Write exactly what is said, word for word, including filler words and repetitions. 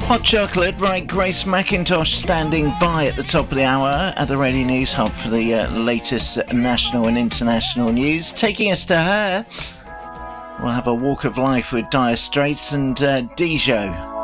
Hot chocolate, right? Grace McIntosh standing by at the top of the hour at the Radio News Hub for the uh, latest national and international news. Taking us to her, we'll have a walk of life with Dire Straits and uh, Dijo.